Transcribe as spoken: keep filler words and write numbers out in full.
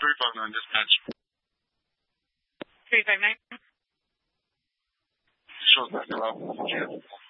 three five nine dispatch. three five nine. Shows that hello.